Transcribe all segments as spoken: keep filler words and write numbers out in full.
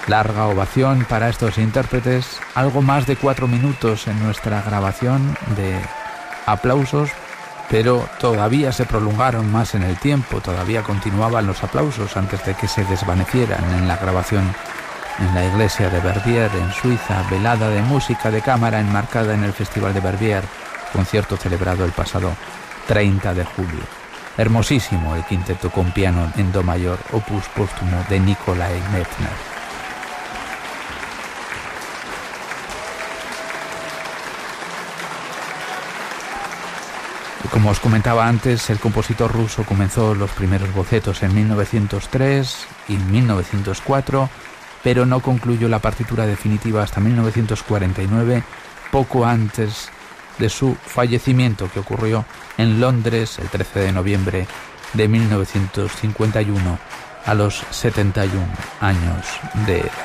Larga ovación para estos intérpretes, algo más de cuatro minutos en nuestra grabación de aplausos, pero todavía se prolongaron más en el tiempo, todavía continuaban los aplausos antes de que se desvanecieran en la grabación en la iglesia de Verbier, en Suiza, velada de música de cámara enmarcada en el Festival de Verbier, concierto celebrado el pasado treinta de julio. Hermosísimo el quinteto con piano en do mayor, opus póstumo de Nikolai Medtner. Como os comentaba antes, el compositor ruso comenzó los primeros bocetos en mil novecientos tres y mil novecientos cuatro, pero no concluyó la partitura definitiva hasta mil novecientos cuarenta y nueve, poco antes de su fallecimiento, que ocurrió en Londres el trece de noviembre de mil novecientos cincuenta y uno, a los setenta y un años de edad.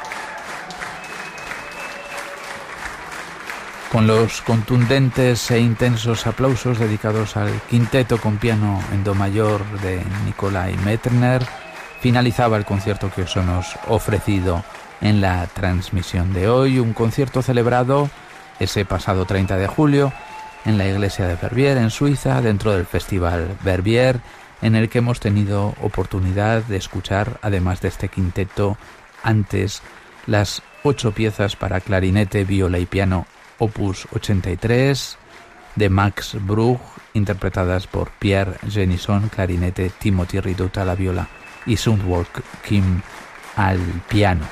Con los contundentes e intensos aplausos dedicados al quinteto con piano en do mayor de Nikolai Medtner, finalizaba el concierto que os hemos ofrecido en la transmisión de hoy, un concierto celebrado ese pasado treinta de julio en la iglesia de Verbier, en Suiza, dentro del Festival Verbier, en el que hemos tenido oportunidad de escuchar, además de este quinteto, antes las ocho piezas para clarinete, viola y piano opus ochenta y tres de Max Bruch, interpretadas por Pierre Jenison, clarinete, Timothy Ridout a la viola y Sundwalk Kim al piano.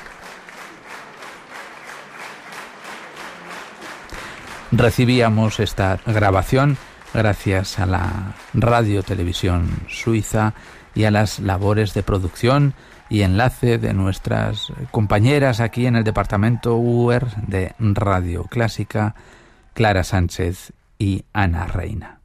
Recibíamos esta grabación gracias a la Radio Televisión Suiza y a las labores de producción y enlace de nuestras compañeras aquí en el departamento U E R de Radio Clásica, Clara Sánchez y Ana Reina.